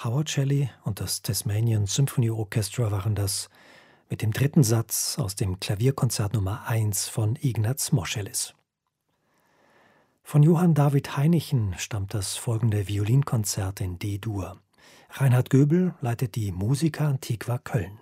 Howard Shelley und das Tasmanian Symphony Orchestra waren das mit dem dritten Satz aus dem Klavierkonzert Nummer 1 von Ignaz Moscheles. Von Johann David Heinichen stammt das folgende Violinkonzert in D-Dur. Reinhard Göbel leitet die Musica Antiqua Köln.